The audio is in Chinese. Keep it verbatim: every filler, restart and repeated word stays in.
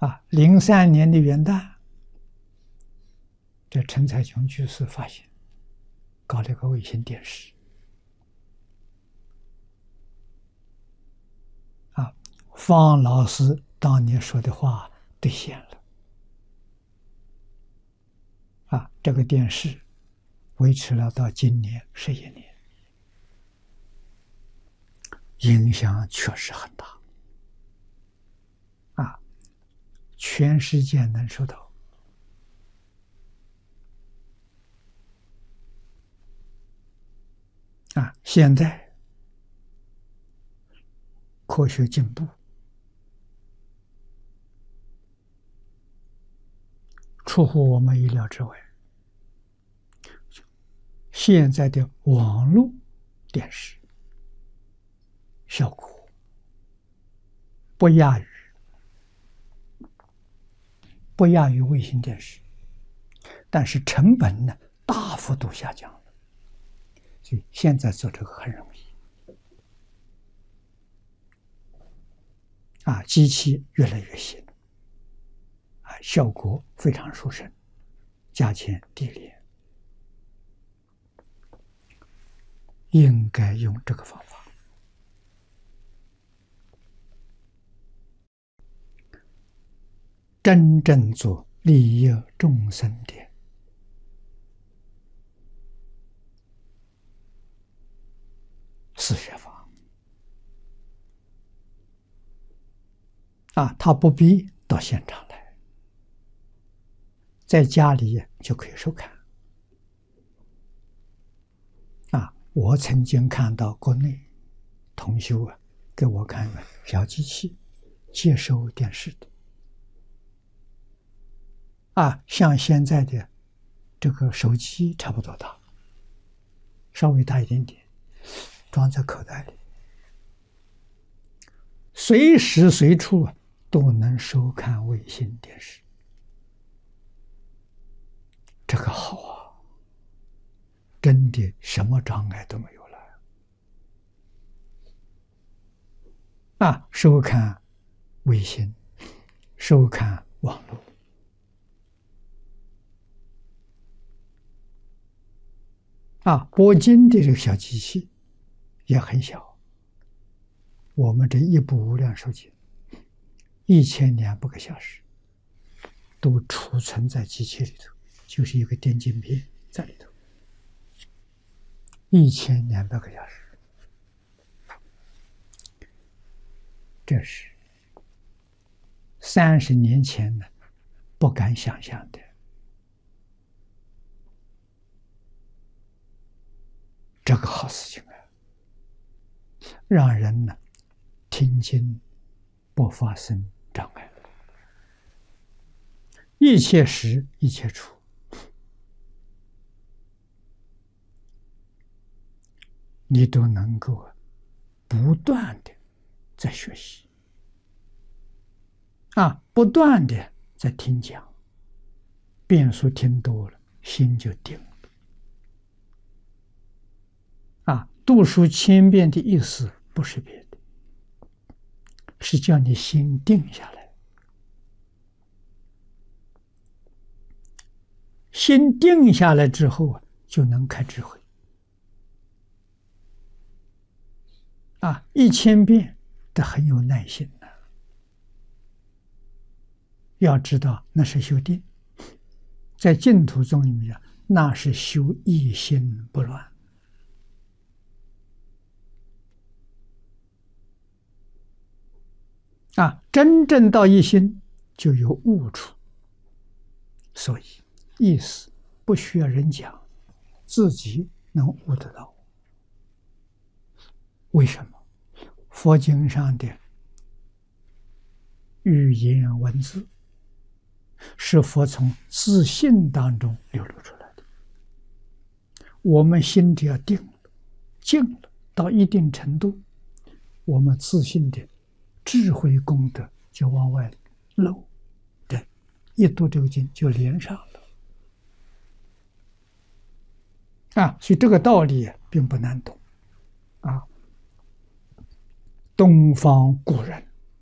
啊，零三年的元旦，这陈才琼居士发现，搞了个卫星电视。啊，方老师当年说的话兑现了。啊，这个电视维持了到今年十一年，影响确实很大。啊，全世界能收到。啊，现在科学进步，出乎我们意料之外。现在的网络电视效果不亚于不亚于卫星电视，但是成本呢大幅度下降了，所以现在做这个很容易。啊，机器越来越新，啊，效果非常殊胜，价钱低廉，应该用这个方法。真正做利益众生的四学法。啊，他不必到现场来，在家里就可以收看。啊，我曾经看到国内同修啊，给我看个小机器接收电视的。啊，像现在的这个手机差不多大，稍微大一点点，装在口袋里，随时随处都能收看卫星电视。这个好啊，真的什么障碍都没有了。啊，收看卫星，收看网络。啊，播经的这个小机器也很小，我们这一部无量寿经一千两百个小时都储存在机器里头，就是一个电晶片在里头，一千两百个小时，这是三十年前呢不敢想象的。这个好事情啊，让人呢听经不发生障碍，一切时一切处，你都能够不断的在学习啊，不断的在听讲，遍数听多了，心就定了。啊，读书千遍的意思不是别的，是叫你心定下来。心定下来之后啊，就能开智慧。啊，一千遍的很有耐心的、啊。要知道那是修定，在净土宗里面，那是修一心不乱。啊，真正到一心就有悟处，所以意思不需要人讲，自己能悟得到。为什么？佛经上的语言文字是佛从自信当中流露出来的，我们心只要定了、静了，到一定程度，我们自信的智慧功德就往外漏，对，一读这个经就连上了。啊，所以这个道理并不难懂。啊，东方古人